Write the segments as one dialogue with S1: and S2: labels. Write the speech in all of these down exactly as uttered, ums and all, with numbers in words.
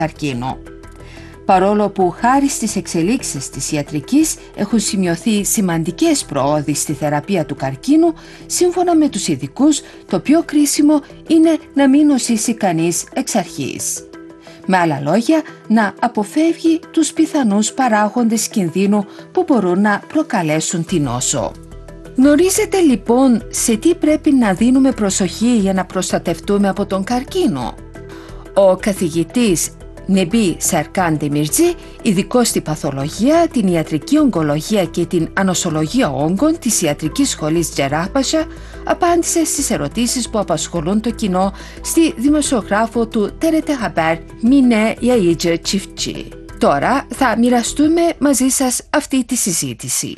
S1: καρκίνο. Παρόλο που χάρη στις εξελίξεις της ιατρικής έχουν σημειωθεί σημαντικές προόδοι στη θεραπεία του καρκίνου, σύμφωνα με τους ειδικούς, το πιο κρίσιμο είναι να μην νοσήσει κανείς εξ αρχής. Με άλλα λόγια, να αποφεύγει τους πιθανούς παράγοντες κινδύνου που μπορούν να προκαλέσουν την νόσο. Γνωρίζετε λοιπόν σε τι πρέπει να δίνουμε προσοχή για να προστατευτούμε από τον καρκίνο? Ο καθηγητής Νεμπί Σερκάν Ντεμιρτζή, ειδικός στη παθολογία, την ιατρική ογκολογία και την ανοσολογία όγκων της Ιατρικής Σχολής Τζεράχπασσα, απάντησε στις ερωτήσεις που απασχολούν το κοινό στη δημοσιογράφο του Τέ Ρε Τέ Haber Mine Yayıcı Çiftçi. Τώρα θα μοιραστούμε μαζί σας αυτή τη συζήτηση.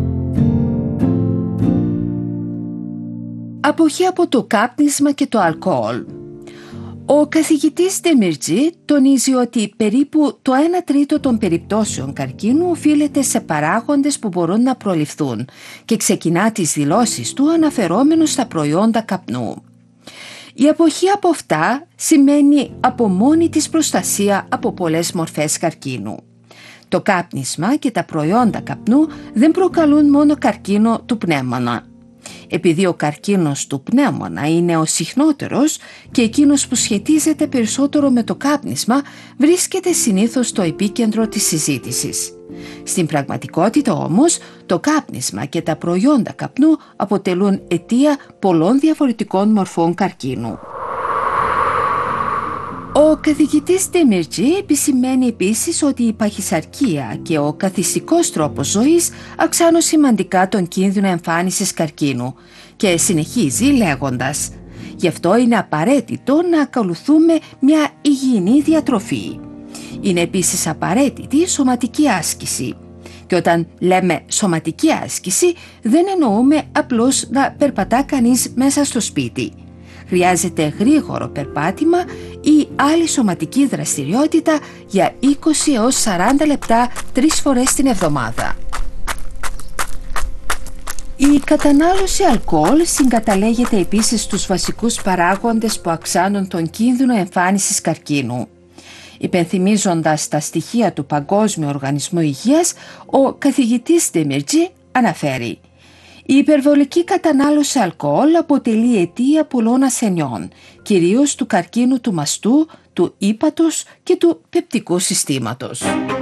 S1: Αποχή από το κάπνισμα και το αλκοόλ. Ο καθηγητής Ντεμιρτζή τονίζει ότι περίπου το ένα τρίτο των περιπτώσεων καρκίνου οφείλεται σε παράγοντες που μπορούν να προληφθούν και ξεκινά τις δηλώσεις του αναφερόμενος στα προϊόντα καπνού. Η αποχή από αυτά σημαίνει από μόνη της προστασία από πολλές μορφές καρκίνου. Το κάπνισμα και τα προϊόντα καπνού δεν προκαλούν μόνο καρκίνο του πνεύμονα. Επειδή ο καρκίνος του πνεύμονα είναι ο συχνότερος και εκείνος που σχετίζεται περισσότερο με το κάπνισμα, βρίσκεται συνήθως στο επίκεντρο της συζήτησης. Στην πραγματικότητα όμως, το κάπνισμα και τα προϊόντα καπνού αποτελούν αιτία πολλών διαφορετικών μορφών καρκίνου. Ο καθηγητής Ντεμιρτζή επισημαίνει επίσης ότι η παχυσαρκία και ο καθιστικός τρόπος ζωής αυξάνουν σημαντικά τον κίνδυνο εμφάνισης καρκίνου και συνεχίζει λέγοντας: «Γι' αυτό είναι απαραίτητο να ακολουθούμε μια υγιεινή διατροφή. Είναι επίσης απαραίτητη σωματική άσκηση. Και όταν λέμε σωματική άσκηση δεν εννοούμε απλώς να περπατά κανείς μέσα στο σπίτι. Χρειάζεται γρήγορο περπάτημα ή άλλη σωματική δραστηριότητα για είκοσι έως σαράντα λεπτά τρεις φορές την εβδομάδα». Η κατανάλωση αλκοόλ συγκαταλέγεται επίσης στους βασικούς παράγοντες που αυξάνουν τον κίνδυνο εμφάνισης καρκίνου. Υπενθυμίζοντας τα στοιχεία του Παγκόσμιου Οργανισμού Υγείας, ο καθηγητής Ντεμιρτζή αναφέρει: «Η υπερβολική κατανάλωση αλκοόλ αποτελεί αιτία πολλών ασθενειών, κυρίως του καρκίνου του μαστού, του ύπατος και του πεπτικού συστήματος».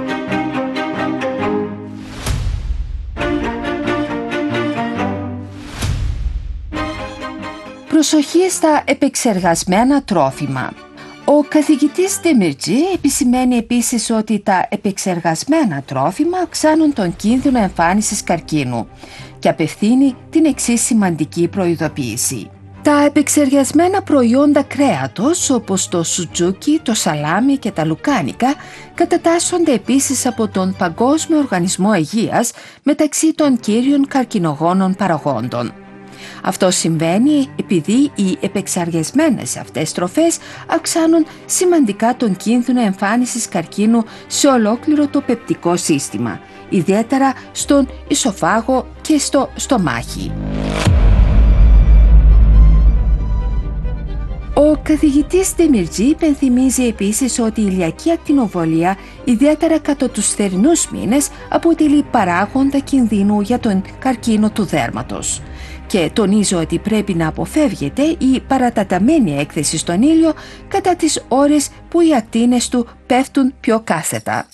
S1: Προσοχή στα επεξεργασμένα τρόφιμα. Ο καθηγητής Ντεμιρτζή επισημαίνει επίσης ότι τα επεξεργασμένα τρόφιμα αυξάνουν τον κίνδυνο εμφάνισης καρκίνου και απευθύνει την εξής σημαντική προειδοποίηση. Τα επεξεργασμένα προϊόντα κρέατος όπως το σουτζούκι, το σαλάμι και τα λουκάνικα κατατάσσονται επίσης από τον Παγκόσμιο Οργανισμό Υγείας μεταξύ των κύριων καρκινογόνων παραγόντων. Αυτό συμβαίνει επειδή οι επεξεργασμένες αυτές τροφές αυξάνουν σημαντικά τον κίνδυνο εμφάνισης καρκίνου σε ολόκληρο το πεπτικό σύστημα, ιδιαίτερα στον ισοφάγο και στο στομάχι. Ο καθηγητής Ντεμιρτζή υπενθυμίζει επίσης ότι η ηλιακή ακτινοβολία, ιδιαίτερα κατά τους θερινούς μήνες, αποτελεί παράγοντα κινδύνου για τον καρκίνο του δέρματος και τονίζει ότι πρέπει να αποφεύγεται η παραταταμένη έκθεση στον ήλιο κατά τις ώρες που οι ακτίνες του πέφτουν πιο κάθετα.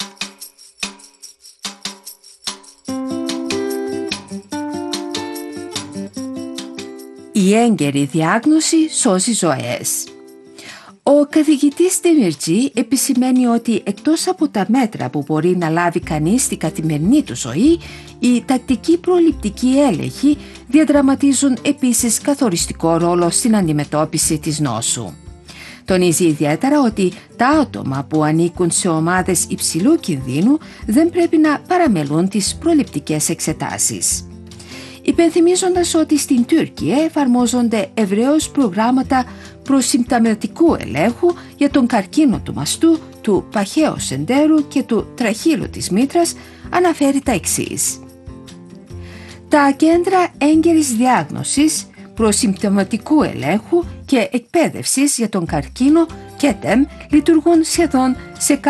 S1: Η έγκαιρη διάγνωση σώζει ζωές. Ο καθηγητής Ντεμιρτζή επισημαίνει ότι εκτός από τα μέτρα που μπορεί να λάβει κανείς στην καθημερινή του ζωή, οι τακτικοί προληπτικοί έλεγχοι διαδραματίζουν επίσης καθοριστικό ρόλο στην αντιμετώπιση της νόσου. Τονίζει ιδιαίτερα ότι τα άτομα που ανήκουν σε ομάδες υψηλού κινδύνου δεν πρέπει να παραμελούν τις προληπτικές εξετάσεις. Υπενθυμίζοντας ότι στην Τουρκία εφαρμόζονται ευρέως προγράμματα προσυμπτωματικού ελέγχου για τον καρκίνο του μαστού, του παχαίου σεντέρου και του τραχύλου της μήτρας, αναφέρει τα εξής. Τα κέντρα έγκαιρης διάγνωσης, προσυμπτωματικού ελέγχου και εκπαίδευσης για τον καρκίνο και τεμ λειτουργούν σχεδόν σε